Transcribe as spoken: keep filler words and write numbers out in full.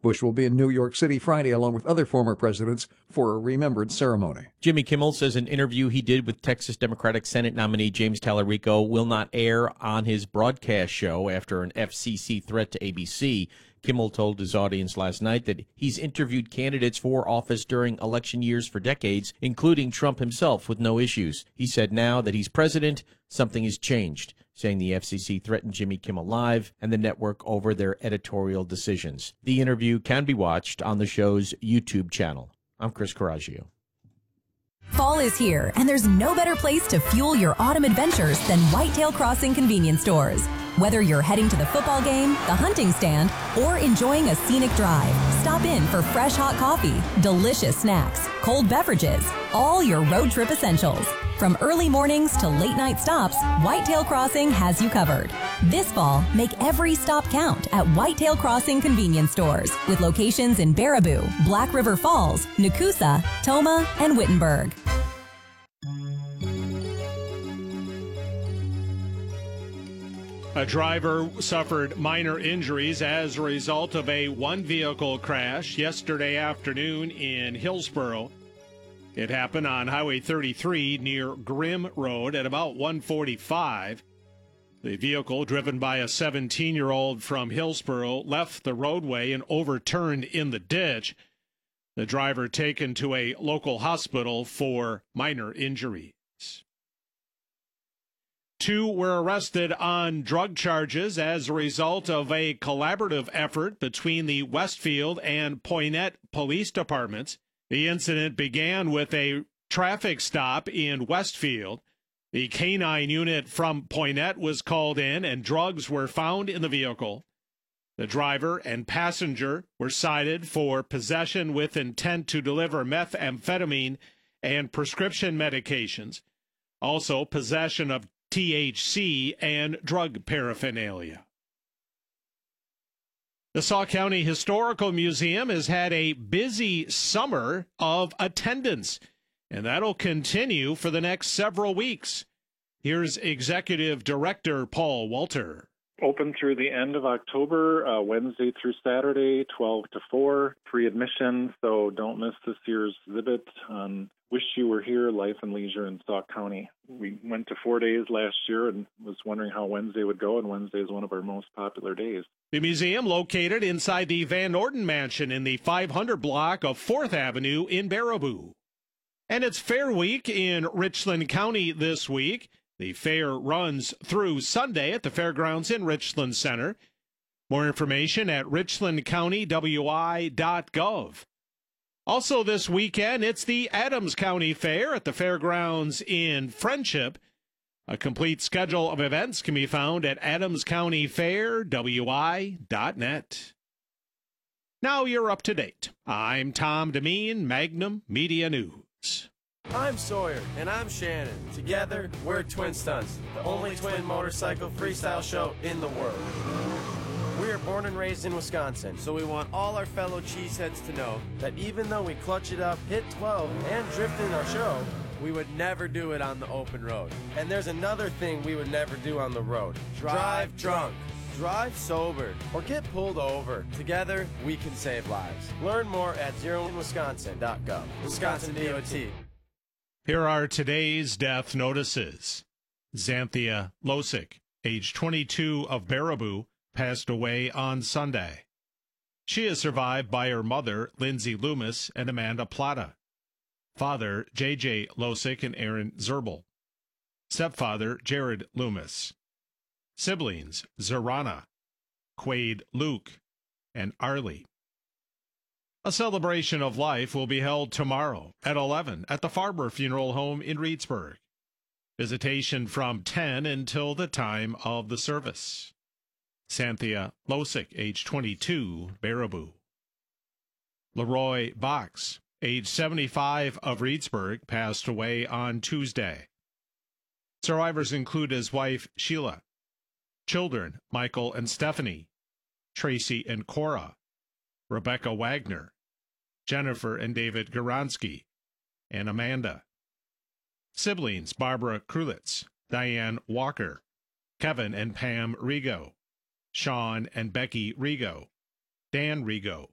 Bush will be in New York City Friday along with other former presidents for a remembrance ceremony. Jimmy Kimmel says an interview he did with Texas Democratic Senate nominee James Tallarico will not air on his broadcast show after an F C C threat to A B C. Kimmel told his audience last night that he's interviewed candidates for office during election years for decades, including Trump himself, with no issues. He said now that he's president, something has changed, saying the F C C threatened Jimmy Kimmel Live and the network over their editorial decisions. The interview can be watched on the show's YouTube channel. I'm Chris Coraggio. Fall is here, and there's no better place to fuel your autumn adventures than Whitetail Crossing convenience stores. Whether you're heading to the football game, the hunting stand, or enjoying a scenic drive, stop in for fresh hot coffee, delicious snacks, cold beverages, all your road trip essentials. From early mornings to late night stops, Whitetail Crossing has you covered. This fall, make every stop count at Whitetail Crossing convenience stores with locations in Baraboo, Black River Falls, Nakusa, Toma, and Wittenberg. A driver suffered minor injuries as a result of a one-vehicle crash yesterday afternoon in Hillsboro. It happened on Highway thirty-three near Grimm Road at about one forty-five. The vehicle, driven by a seventeen-year-old from Hillsboro, left the roadway and overturned in the ditch. The driver taken to a local hospital for minor injuries. Two were arrested on drug charges as a result of a collaborative effort between the Westfield and Poynette police departments. The incident began with a traffic stop in Westfield. The canine unit from Poynette was called in and drugs were found in the vehicle. The driver and passenger were cited for possession with intent to deliver methamphetamine and prescription medications. Also, possession of T H C and drug paraphernalia. The Sauk County Historical Museum has had a busy summer of attendance, and that'll continue for the next several weeks. Here's Executive Director Paul Walter. Open through the end of October, uh, Wednesday through Saturday, twelve to four, free admission, so don't miss this year's exhibit on Wish You Were Here, Life and Leisure in Sauk County. We went to four days last year and was wondering how Wednesday would go, and Wednesday is one of our most popular days. The museum located inside the Van Norden Mansion in the five hundred block of fourth Avenue in Baraboo. And it's Fair Week in Richland County this week. The fair runs through Sunday at the fairgrounds in Richland Center. More information at richland county w i dot gov. Also this weekend, it's the Adams County Fair at the fairgrounds in Friendship. A complete schedule of events can be found at adams county fair w i dot net. Now you're up to date. I'm Tom Demeen, Magnum Media News. I'm Sawyer, and I'm Shannon. Together, we're Twin Stunts, the only twin motorcycle freestyle show in the world. We are born and raised in Wisconsin, so we want all our fellow cheeseheads to know that even though we clutch it up, hit twelve, and drift in our show, we would never do it on the open road. And there's another thing we would never do on the road. Drive drunk. Drive sober, or get pulled over. Together, we can save lives. Learn more at zero in wisconsin dot gov. Wisconsin D O T. Here are today's death notices. Xanthia Losick, age twenty-two, of Baraboo, passed away on Sunday. She is survived by her mother, Lindsay Loomis, and Amanda Plata. Father, J J Losick and Aaron Zerbel. Stepfather, Jared Loomis. Siblings, Zorana, Quade Luke, and Arlie. A celebration of life will be held tomorrow at eleven at the Farber Funeral Home in Reedsburg. Visitation from ten until the time of the service. Xanthia Losick, age twenty-two, Baraboo. Leroy Box, age seventy-five, of Reedsburg, passed away on Tuesday. Survivors include his wife, Sheila, children, Michael and Stephanie, Tracy and Cora, Rebecca Wagner, Jennifer and David Goronsky, and Amanda. Siblings, Barbara Krulitz, Diane Walker, Kevin and Pam Rigo, Sean and Becky Rigo, Dan Rigo,